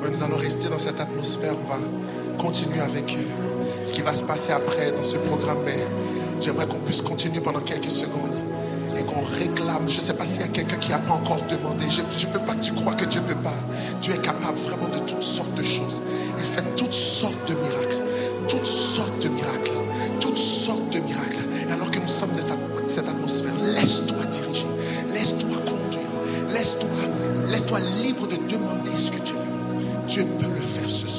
Mais nous allons rester dans cette atmosphère. On va continuer avec ce qui va se passer après dans ce programme. Mais j'aimerais qu'on puisse continuer pendant quelques secondes et qu'on réclame. Je ne sais pas s'il y a quelqu'un qui n'a pas encore demandé. Je ne veux pas que tu crois que Dieu ne peut pas. Dieu est capable vraiment de toutes sortes de choses. Il fait toutes sortes de miracles. Toutes sortes de miracles. Toutes sortes de miracles. Et alors que nous sommes dans cette atmosphère, laisse-toi diriger. Laisse-toi conduire. Laisse-toi libre de demander ce que tu veux. Dieu peut le faire ce